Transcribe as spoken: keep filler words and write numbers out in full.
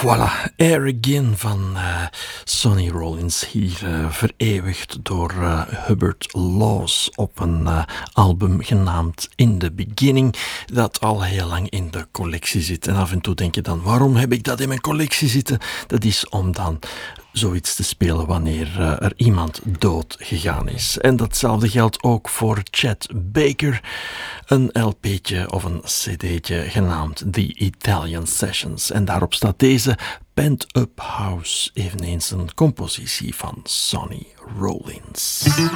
Voilà, Air Again van uh, Sonny Rollins, hier uh, vereeuwigd door uh, Hubbard Laws op een uh, album genaamd In the Beginning, dat al heel lang in de collectie zit. En af en toe denk je dan, waarom heb ik dat in mijn collectie zitten? Dat is om dan zoiets te spelen wanneer uh, er iemand dood gegaan is. En datzelfde geldt ook voor Chet Baker, een L P'tje of een cd'tje genaamd The Italian Sessions. En daarop staat deze Pent Up House, eveneens een compositie van Sonny Rollins.